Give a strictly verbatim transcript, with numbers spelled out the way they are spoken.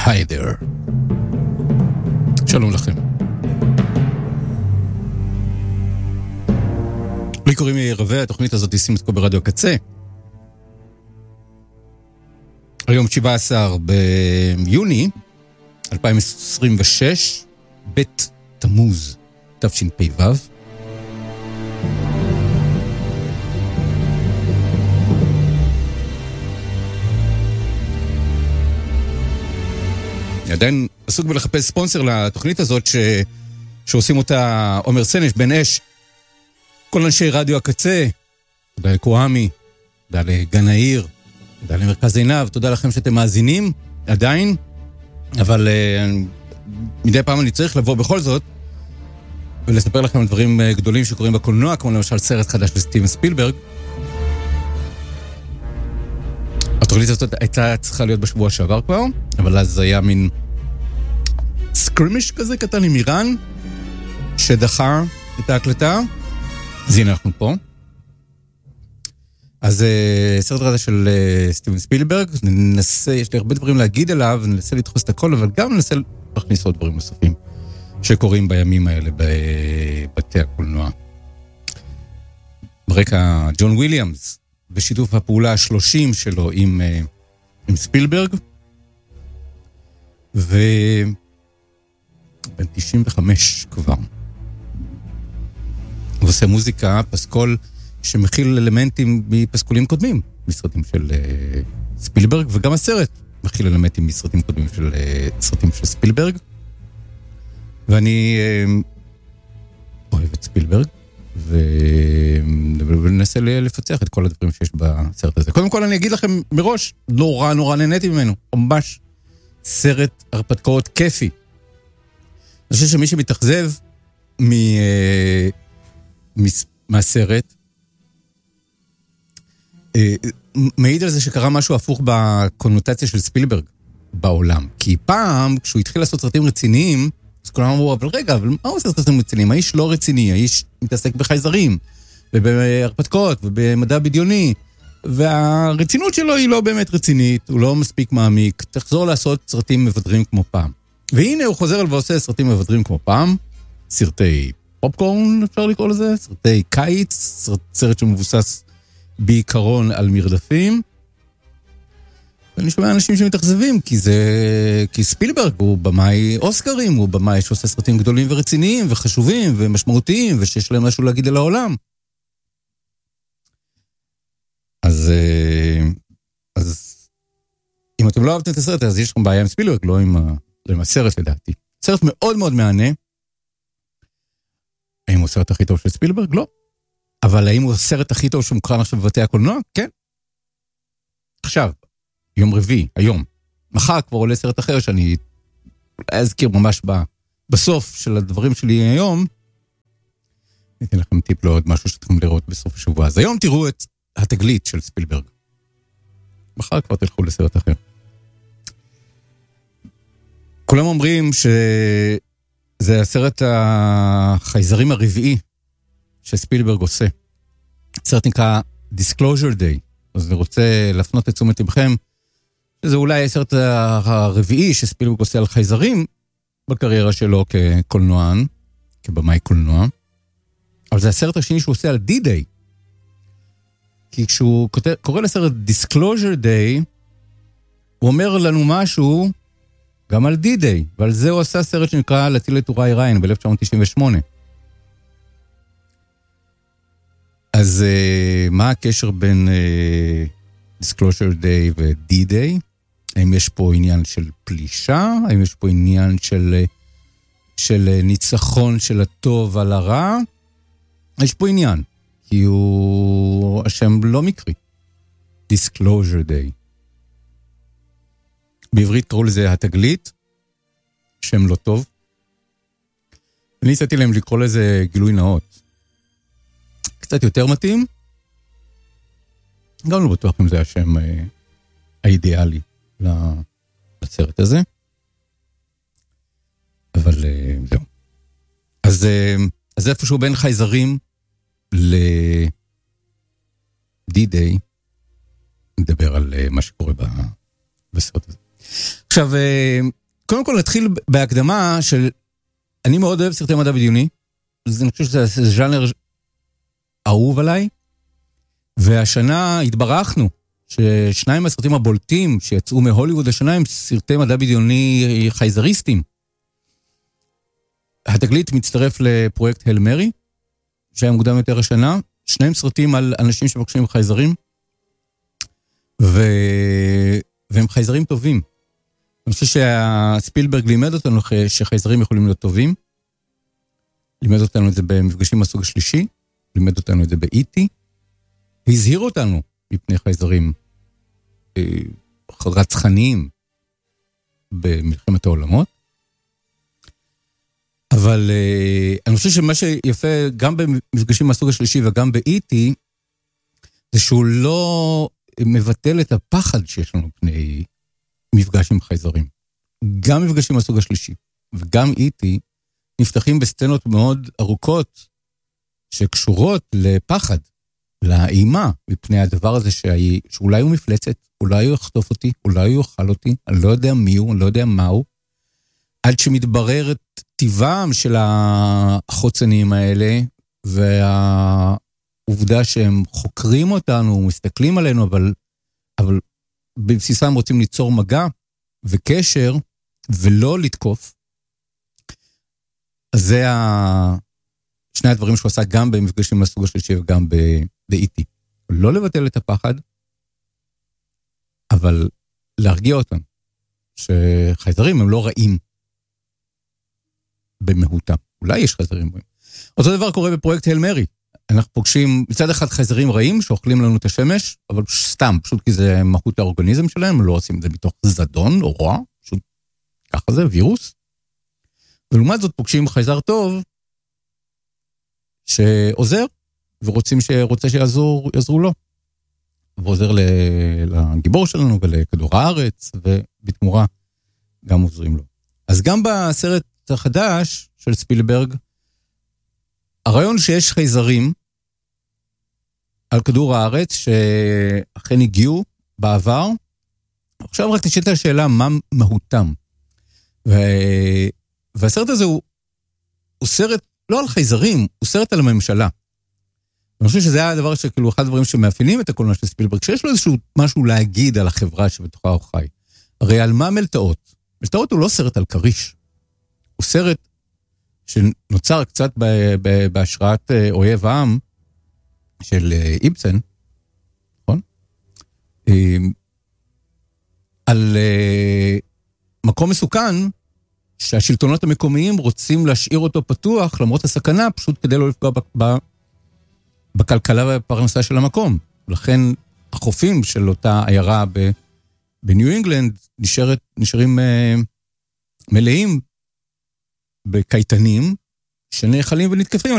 Hi there. שלום לכם. לי קוראים לי רווה, התוכנית הזאת היא סימסקו ברדיו הקצה. היום שבעה עשר ביוני אלפיים עשרים ושש, בית תמוז, תשפ"ו. עדיין עסוק בלחפש ספונסר לתוכנית הזאת ש... שעושים אותה עומר סנש, בן אש, כל אנשי רדיו הקצה, תודה לקוואמי, תודה לגן העיר, תודה למרכז עינב, תודה לכם שאתם מאזינים עדיין, אבל uh, מדי פעם אני צריך לבוא בכל זאת ולספר לכם דברים uh, גדולים שקורים בקולנוע, כמו למשל סרט חדש לסטיבן ספילברג. התוכנית הזאת הייתה צריכה להיות בשבוע שעבר כבר, אבל אז זה היה מין סקרימיש כזה קטן עם איראן, שדחה את ההקלטה. אז הנה אנחנו פה. אז uh, סרט חדש של uh, סטיבן ספילברג, ננסה, יש לי הרבה דברים להגיד עליו, ננסה לדחוס את הכל, אבל גם ננסה להכניס עוד דברים נוספים שקורים בימים האלה בבתי הקולנוע. ברקע ג'ון וויליאמס, בשיתוף הפעולה השלושים שלו עם, uh, עם ספילברג, ובן תשעים וחמש כבר. הוא עושה מוזיקה, פסקול שמכיל אלמנטים מפסקולים קודמים, מסרטים של uh, ספילברג, וגם הסרט מכיל אלמנטים מסרטים קודמים של uh, סרטים של ספילברג. ואני uh, אוהב את ספילברג, וננסה לפצח את כל הדברים שיש בסרט הזה. קודם כל אני אגיד לכם מראש, נורא נורא נהניתי ממנו, ממש סרט הרפתקאות כיפי. אני חושב שמי שמתאכזב מ... מהסרט, מעיד על זה שקרה משהו הפוך בקונוטציה של ספילברג בעולם. כי פעם, כשהוא התחיל לעשות סרטים רציניים, אז כולם אמרו, אבל רגע, אבל מה הוא עושה סרטים רציניים? האיש לא רציני, האיש מתעסק בחייזרים, ובהרפתקאות, ובמדע בדיוני, והרצינות שלו היא לא באמת רצינית, הוא לא מספיק מעמיק, תחזור לעשות סרטים מבדרים כמו פעם. והנה הוא חוזר ועושה סרטים מבדרים כמו פעם, סרטי פופקורן, אפשר לקרוא לזה, סרטי קיץ, סרט, סרט שמבוסס בעיקרון על מרדפים. ואני שומע אנשים שמתאכזבים, כי זה, כי ספילברג הוא במאי אוסקרים, הוא במאי שעושה סרטים גדולים ורציניים וחשובים ומשמעותיים, ושיש להם משהו להגיד על העולם. אז, אז אם אתם לא אוהבתם את הסרט, אז יש לכם בעיה עם ספילברג, לא עם, עם הסרט לדעתי. סרט מאוד מאוד מענה. האם הוא הסרט הכי טוב של ספילברג? לא. אבל האם הוא הסרט הכי טוב שמוקרן עכשיו בבתי הקולנוע? כן. עכשיו, יום רביעי, היום. מחר כבר עולה סרט אחר שאני אזכיר ממש ב, בסוף של הדברים שלי היום. ניתן לכם טיפ לעוד משהו שאתם לראות בסוף השבוע. אז היום תראו את התגלית של ספילברג. מחר כבר תלכו לסרט אחר. כולם אומרים ש... זה הסרט החייזרים הרביעי שספילברג עושה. הסרט נקרא Disclosure Day. אז אני רוצה להפנות את תשומת לבכם, שזה אולי הסרט הרביעי שספילברג עושה על חייזרים, בקריירה שלו כקולנוען, כבמאי קולנוע. אבל זה הסרט השני שהוא עושה על D-Day. כי כשהוא קורא לסרט Disclosure Day, הוא אומר לנו משהו גם על D-Day, ועל זה הוא עשה סרט שנקרא להציל את אורי ריין ב-אלף תשע מאות תשעים ושמונה. אז uh, מה הקשר בין uh, Disclosure Day ו-D-Day? האם יש פה עניין של פלישה? האם יש פה עניין של, של ניצחון של הטוב על הרע? יש פה עניין, כי הוא השם לא מקרי. Disclosure Day. בעברית קראו לזה התגלית, שם לא טוב. אני הצעתי להם לקרוא לזה גילוי נאות. קצת יותר מתאים. גם לא בטוח אם זה השם אה, האידיאלי לסרט הזה. אבל אה, זהו. אז, אה, אז איפשהו בין חייזרים ל-D-Day, נדבר על אה, מה שקורה בסרט הזה. עכשיו, עכשיו, קודם כל נתחיל בהקדמה של, אני מאוד אוהב סרטי מדע בדיוני, אז אני חושב שזה ז'אנר אהוב עליי, והשנה התברכנו, ששניים מהסרטים הבולטים שיצאו מהוליווד השנה הם סרטי מדע בדיוני חייזריסטים. התגלית מצטרף לפרויקט הל מרי, שהיה מוקדם יותר השנה, שניהם סרטים על אנשים שמקשים חייזרים, ו... והם חייזרים טובים. אני חושב שהספילברג לימד אותנו שחייזרים יכולים להיות טובים, לימד אותנו את זה במפגשים מהסוג השלישי, לימד אותנו את זה ב-אי טי, הזהיר אותנו מפני חייזרים רצחניים במלחמת העולמות, אבל אני חושב שמה שיפה גם במפגשים מהסוג השלישי וגם ב-אי טי, זה שהוא לא מבטל את הפחד שיש לנו פני מפגש עם חייזרים. גם מפגשים מהסוג השלישי וגם אי טי נפתחים בסצנות מאוד ארוכות שקשורות לפחד, לאימה מפני הדבר הזה שהיא, שאולי הוא מפלצת, אולי הוא יחטוף אותי, אולי הוא יאכל אותי, אני לא יודע מי הוא, אני לא יודע מה הוא, עד שמתברר את טבעם של החוצנים האלה, והעובדה שהם חוקרים אותנו, מסתכלים עלינו, אבל, אבל בבסיסם רוצים ליצור מגע וקשר, ולא לתקוף. אז זה ה... שני הדברים שהוא עשה גם במפגשים מהסוג השלישי וגם ב-אי טי. לא לבטל את הפחד, אבל להרגיע אותם, שחייזרים הם לא רעים במהותם. אולי יש חייזרים רעים. אותו דבר קורה בפרויקט הל מרי. אנחנו פוגשים מצד אחד חייזרים רעים שאוכלים לנו את השמש, אבל סתם, פשוט כי זה מהות האורגניזם שלהם, הם לא עושים את זה מתוך זדון או רוע, פשוט ככה זה, וירוס. ולעומת זאת פוגשים חייזר טוב, שעוזר, ורוצים שרוצה שיעזרו, יעזרו לו. ועוזר לגיבור שלנו ולכדור הארץ, ובתמורה גם עוזרים לו. אז גם בסרט החדש של ספילברג, הרעיון שיש חייזרים על כדור הארץ, שאכן הגיעו בעבר, עכשיו רק נשאלת השאלה מה מהותם. ו... והסרט הזה הוא, הוא סרט לא על חייזרים, הוא סרט על הממשלה. אני חושב שזה היה הדבר שכאילו אחד הדברים שמאפיינים את הקולנוע של ספילברג, שיש לו איזשהו משהו להגיד על החברה שבתוכה הוא חי. הרי על מה מלטעות? מלטעות הוא לא סרט על קריש. הוא סרט שנוצר קצת בהשראת אויב העם של איבסן, נכון? על מקום מסוכן, שהשלטונות המקומיים רוצים להשאיר אותו פתוח, למרות הסכנה, פשוט כדי לא לפגוע בכלכלה והפרנסה של המקום. לכן החופים של אותה עיירה בניו אינגלנד נשארת, נשארים מלאים בקייטנים שנאכלים ונתקפים